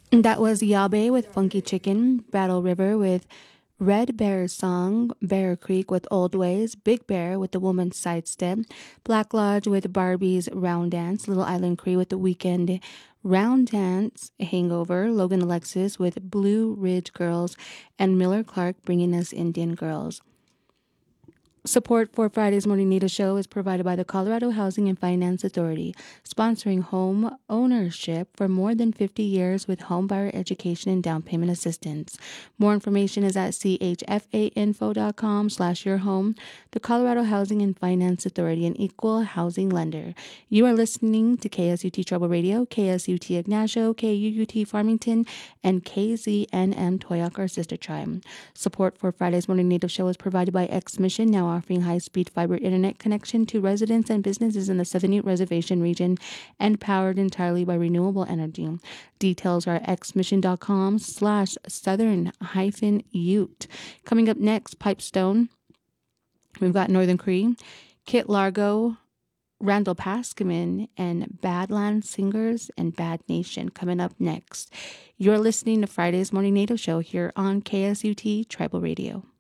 That was Yabe with Funky Chicken, Battle River with Red Bear's Song, Bear Creek with Old Ways, Big Bear with The Woman's Sidestep, Black Lodge with Barbie's Round Dance, Little Island Cree with The Weekend Round Dance, Hangover, Logan Alexis with Blue Ridge Girls, and Miller Clark bringing us Indian Girls. Support for Friday's Morning Nita Show is provided by the Colorado Housing and Finance Authority, sponsoring home ownership for more than 50 years with home buyer education and down payment assistance. More information is at chfainfo.com/yourhome. The Colorado Housing and Finance Authority, an equal housing lender. You are listening to KSUT Trouble Radio, KSUT Ignacio, KUUT Farmington, and KZNM Toyoak, our sister tribe. Support for Friday's Morning Native Show is provided by X Mission, now offering high-speed fiber internet connection to residents and businesses in the Southern Ute Reservation region and powered entirely by renewable energy. Details are at xmission.com/southern-ute. Coming up next, Pipestone. We've got Northern Cree, Kit Largo, Randall Pascaman, and Badland Singers and Bad Nation coming up next. You're listening to Friday's Morning Native Show here on KSUT Tribal Radio.